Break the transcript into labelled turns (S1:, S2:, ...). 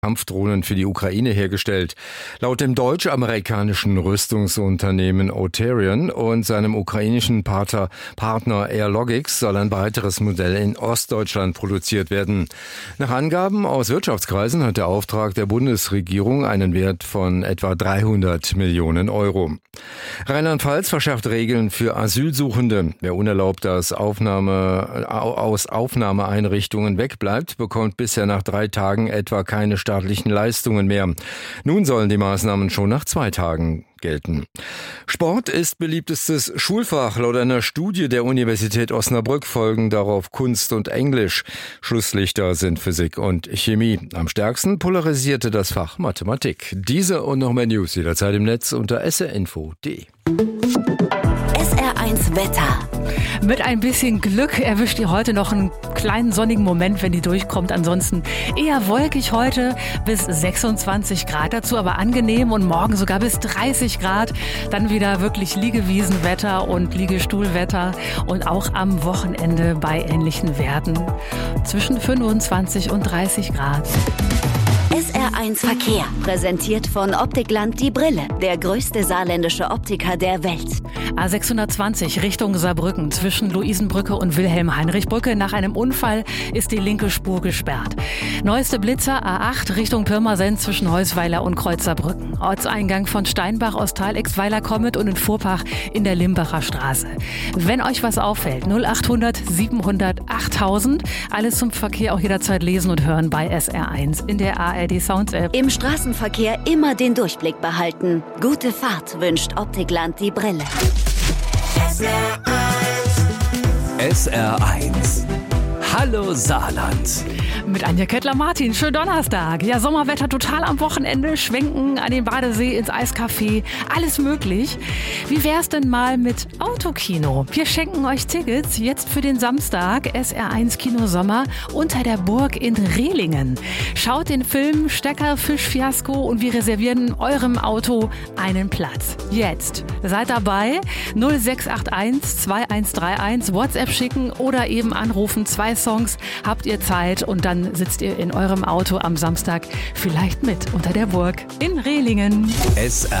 S1: Kampfdrohnen für die Ukraine hergestellt. Laut dem deutsch-amerikanischen Rüstungsunternehmen Auterion und seinem ukrainischen Partner Airlogix soll ein weiteres Modell in Ostdeutschland produziert werden. Nach Angaben aus Wirtschaftskreisen hat der Auftrag der Bundesregierung einen Wert von etwa 300 Millionen Euro. Rheinland-Pfalz verschärft Regeln für Asylsuchende. Wer unerlaubt aus Aufnahmeeinrichtungen wegbleibt, bekommt bisher nach 3 Tagen etwa keine staatlichen Leistungen mehr. Nun sollen die Maßnahmen schon nach 2 Tagen gelten. Sport ist beliebtestes Schulfach. Laut einer Studie der Universität Osnabrück folgen darauf Kunst und Englisch. Schlusslichter sind Physik und Chemie. Am stärksten polarisierte das Fach Mathematik. Diese und noch mehr News jederzeit im Netz unter srinfo.de.
S2: SR1 Wetter.
S3: Mit ein bisschen Glück erwischt ihr heute noch einen kleinen sonnigen Moment, wenn die durchkommt. Ansonsten eher wolkig heute bis 26 Grad. Dazu aber angenehm und morgen sogar bis 30 Grad. Dann wieder wirklich Liegewiesenwetter und Liegestuhlwetter und auch am Wochenende bei ähnlichen Werten. Zwischen 25 und 30 Grad.
S2: SR1 Verkehr, präsentiert von Optikland Die Brille, der größte saarländische Optiker der Welt.
S3: A620 Richtung Saarbrücken zwischen Luisenbrücke und Wilhelm-Heinrich-Brücke. Nach einem Unfall ist die linke Spur gesperrt. Neueste Blitzer A8 Richtung Pirmasens zwischen Heusweiler und Kreuzerbrücken. Ortseingang von Steinbach aus Thalexweiler kommet und in Vorpach in der Limbacher Straße. Wenn euch was auffällt, 0800 700 8000. Alles zum Verkehr auch jederzeit lesen und hören bei SR1 in der ARD Sounds App.
S2: Im Straßenverkehr immer den Durchblick behalten. Gute Fahrt wünscht Optikland Die Brille.
S4: SR1. Hallo Saarland.
S3: Mit Anja Kettler-Martin. Schönen Donnerstag. Ja, Sommerwetter total am Wochenende. Schwenken an den Badesee, ins Eiscafé. Alles möglich. Wie wär's denn mal mit Autokino? Wir schenken euch Tickets jetzt für den Samstag. SR1 Kino Sommer unter der Burg in Rehlingen. Schaut den Film Steckerfisch-Fiasko und wir reservieren eurem Auto einen Platz. Jetzt. Seid dabei. 0681 2131 WhatsApp schicken oder eben anrufen. 2 Songs habt ihr Zeit und dann sitzt ihr in eurem Auto am Samstag vielleicht mit unter der Burg in Rehlingen.